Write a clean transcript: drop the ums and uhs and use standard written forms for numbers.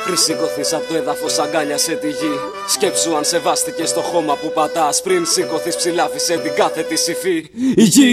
Πριν σηκωθείς απ' το έδαφος αγκάλιασε τη γη. Σκέψου αν σεβάστηκες το χώμα που πατάς. Πριν σηκωθείς ψηλάφισε την κάθε τη υφή.